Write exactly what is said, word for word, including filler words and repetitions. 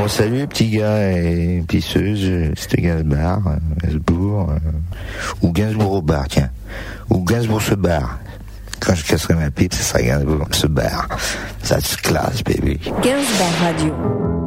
Bon, salut, petit gars et pisseuse, c'était Gainsbourg, euh, Gainsbourg, euh, ou Gainsbourg au bar, tiens. Ou Gainsbourg se barre. Quand je casserai ma pipe, ce sera Gainsbourg se barre. Ça se classe, baby. Gainsbourg Radio.